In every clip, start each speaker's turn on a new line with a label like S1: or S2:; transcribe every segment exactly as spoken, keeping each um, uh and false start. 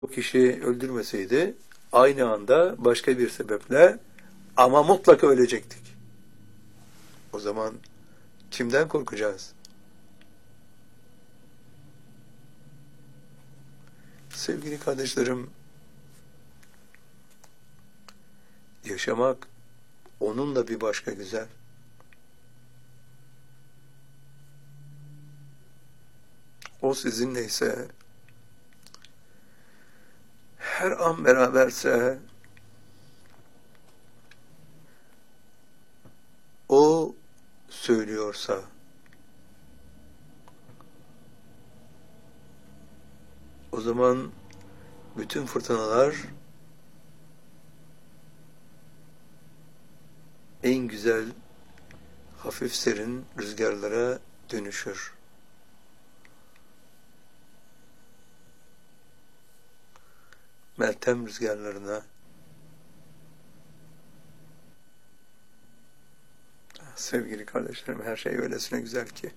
S1: o kişi öldürmeseydi aynı anda başka bir sebeple ama mutlaka ölecektik. O zaman kimden korkacağız? Sevgili kardeşlerim, yaşamak onunla bir başka güzel. O sizinleyse, her an beraberse, o söylüyorsa, o zaman bütün fırtınalar en güzel, hafif serin rüzgarlara dönüşür. Meltem rüzgarlarına. Sevgili kardeşlerim, her şey öylesine güzel ki.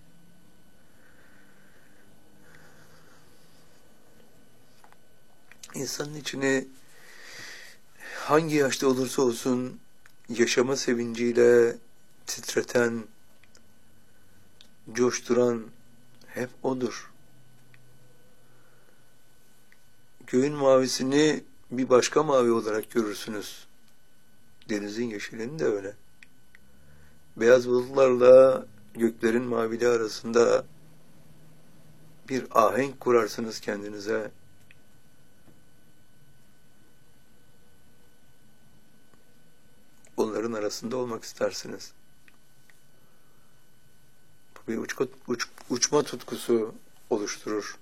S1: İnsanın içini hangi yaşta olursa olsun yaşama sevinciyle titreten, coşturan hep odur. Göğün mavisini bir başka mavi olarak görürsünüz. Denizin yeşilini de öyle. Beyaz bulutlarla göklerin maviliği arasında bir ahenk kurarsınız kendinize. Onların arasında olmak istersiniz. Bu bir uçma, uç, uçma tutkusu oluşturur.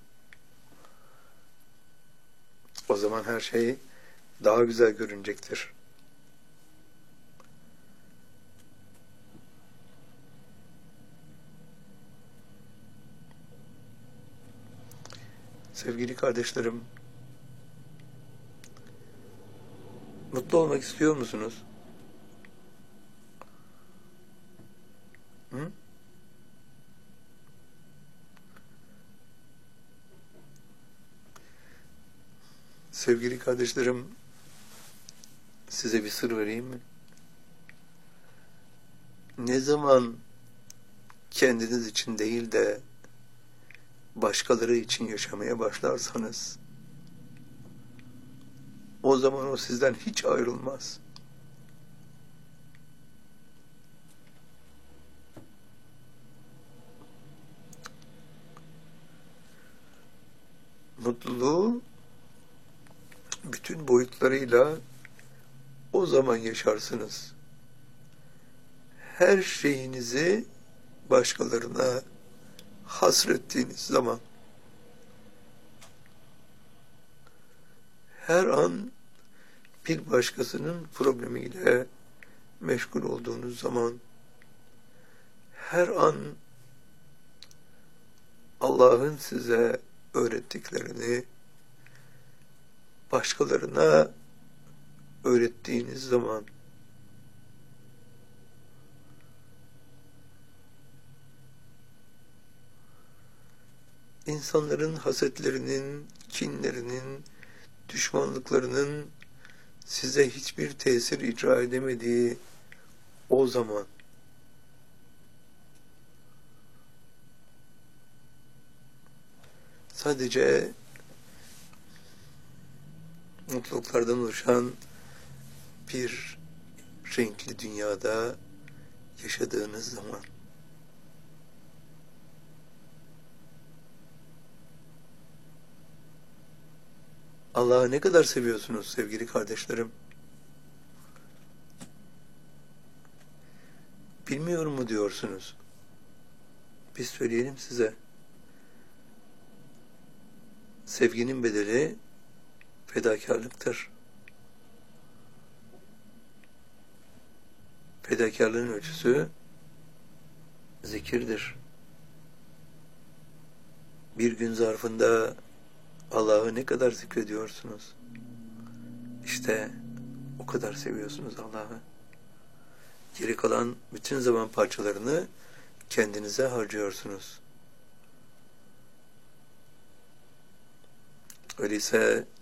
S1: O zaman her şey daha güzel görünecektir. Sevgili kardeşlerim, mutlu olmak istiyor musunuz? Hı? Sevgili kardeşlerim, size bir sır vereyim mi? Ne zaman kendiniz için değil de başkaları için yaşamaya başlarsanız, o zaman o sizden hiç ayrılmaz. Mutluluğu bütün boyutlarıyla o zaman yaşarsınız. Her şeyinizi başkalarına hasrettiğiniz zaman, her an bir başkasının problemiyle meşgul olduğunuz zaman, her an Allah'ın size öğrettiklerini başkalarına öğrettiğiniz zaman, insanların hasetlerinin, kinlerinin, düşmanlıklarının size hiçbir tesir icra edemediği o zaman, sadece mutluluklardan oluşan bir renkli dünyada yaşadığınız zaman, Allah'ı ne kadar seviyorsunuz sevgili kardeşlerim? Bilmiyor mu diyorsunuz? Biz söyleyelim size. Sevginin bedeli fedakarlıktır. Fedakarlığın ölçüsü zikirdir. Bir gün zarfında Allah'ı ne kadar zikrediyorsunuz? İşte o kadar seviyorsunuz Allah'ı. Geri kalan bütün zaman parçalarını kendinize harcıyorsunuz. Öyleyse